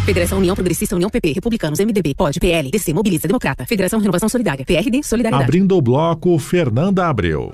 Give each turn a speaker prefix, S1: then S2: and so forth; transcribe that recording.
S1: Federação União Progressista, União PP, Republicanos, MDB, POD, PL, DC, Mobiliza, Democrata. Federação Renovação Solidária, PRD, Solidariedade.
S2: Abrindo o bloco, Fernanda Abreu.